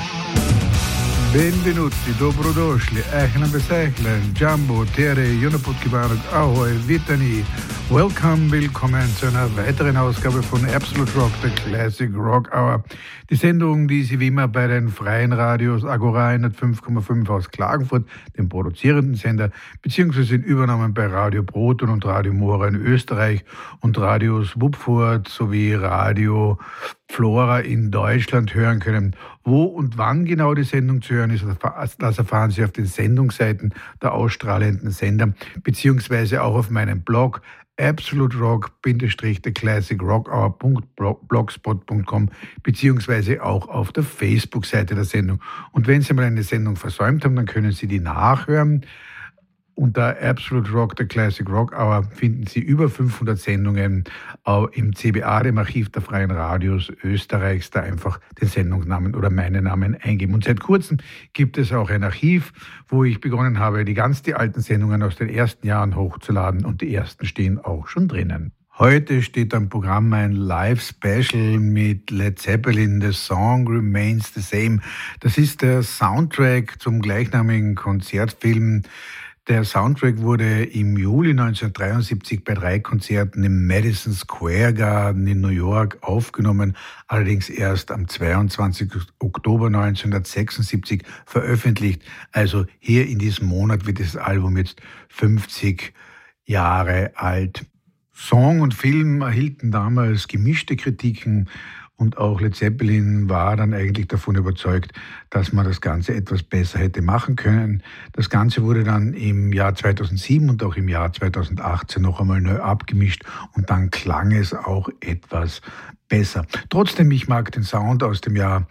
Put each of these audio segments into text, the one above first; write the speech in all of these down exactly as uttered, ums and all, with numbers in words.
Benvenuti, dobrodošli, ehlan besehlan, Jumbo, Tere, Junaputkibarek, Ahoi, Vitani. Welcome, willkommen zu einer weiteren Ausgabe von Absolute Rock, der Classic Rock Hour. Die Sendung, die Sie wie immer bei den freien Radios Agora hundertfünf Komma fünf aus Klagenfurt, dem produzierenden Sender, beziehungsweise in Übernahmen bei Radio Proton und Radio Mora in Österreich und Radio Swupfurt sowie Radio Flora in Deutschland hören können. Wo und wann genau die Sendung zu hören ist, das erfahren Sie auf den Sendungsseiten der ausstrahlenden Sender, beziehungsweise auch auf meinem Blog absolute rock Bindestrich the classic rock hour Punkt blogspot Punkt com, beziehungsweise auch auf der Facebook-Seite der Sendung. Und wenn Sie mal eine Sendung versäumt haben, dann können Sie die nachhören. Unter Absolute Rock, der Classic Rock Hour, finden Sie über fünfhundert Sendungen im C B A, dem Archiv der Freien Radios Österreichs, da einfach den Sendungsnamen oder meinen Namen eingeben. Und seit kurzem gibt es auch ein Archiv, wo ich begonnen habe, die ganz die alten Sendungen aus den ersten Jahren hochzuladen, und die ersten stehen auch schon drinnen. Heute steht am Programm ein Live-Special mit Led Zeppelin, The Song Remains the Same. Das ist der Soundtrack zum gleichnamigen Konzertfilm. Der Soundtrack wurde im Juli neunzehnhundertdreiundsiebzig bei drei Konzerten im Madison Square Garden in New York aufgenommen, allerdings erst am zweiundzwanzigsten Oktober neunzehnhundertsechsundsiebzig veröffentlicht. Also hier in diesem Monat wird das Album jetzt fünfzig Jahre alt. Song und Film erhielten damals gemischte Kritiken. Und auch Led Zeppelin war dann eigentlich davon überzeugt, dass man das Ganze etwas besser hätte machen können. Das Ganze wurde dann im Jahr zweitausendsieben und auch im Jahr zweitausendachtzehn noch einmal neu abgemischt, und dann klang es auch etwas besser. Trotzdem, ich mag den Sound aus dem Jahr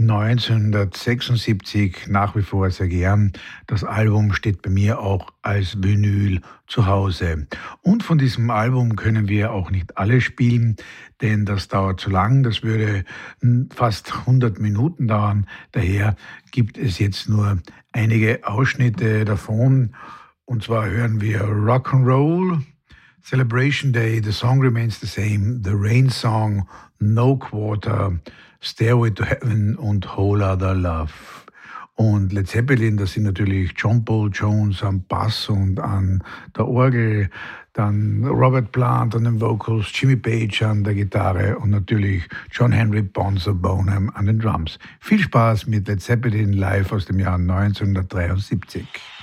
neunzehnhundertsechsundsiebzig nach wie vor sehr gern. Das Album steht bei mir auch als Vinyl zu Hause. Und von diesem Album können wir auch nicht alle spielen, denn das dauert zu lang. Das würde fast hundert Minuten dauern. Daher gibt es jetzt nur einige Ausschnitte davon. Und zwar hören wir Rock'n'Roll, Celebration Day, The Song Remains the Same, The Rain Song, No Quarter, Stairway to Heaven und Whole Other Love. Und Led Zeppelin, das sind natürlich John Paul Jones am Bass und an der Orgel, dann Robert Plant an den Vocals, Jimmy Page an der Gitarre und natürlich John Henry Bonzo Bonham an den Drums. Viel Spaß mit Led Zeppelin live aus dem Jahr neunzehnhundertdreiundsiebzig.